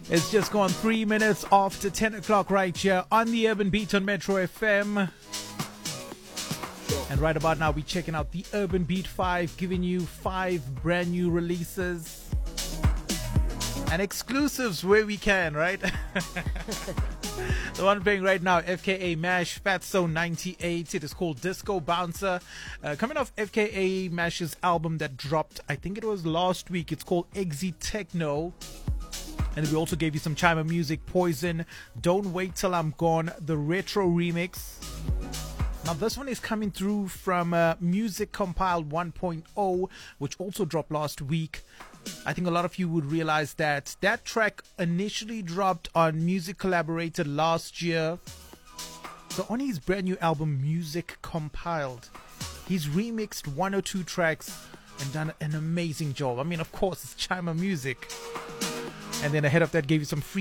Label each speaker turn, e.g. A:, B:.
A: It's just gone 3 minutes after 10 o'clock right here on the Urban Beat on Metro FM. And right about now, we're checking out the Urban Beat 5, giving you 5 brand new releases and exclusives where we can, right? The one playing right now, FKA Mash, Fatso 98. It is called Disco Bouncer. Coming off FKA Mash's album that dropped, I think it was last week. It's called Exit Techno. And we also gave you some Chima music, Poison, Don't Wait Till I'm Gone, the retro remix. Now this one is coming through from Music Compiled 1.0, which also dropped last week. I think a lot of you would realize that that track initially dropped on Music Collaborated last year. So on his brand new album, Music Compiled, he's remixed 1 or 2 tracks and done an amazing job. I mean, of course, it's Chima music. And then ahead of that, gave you some free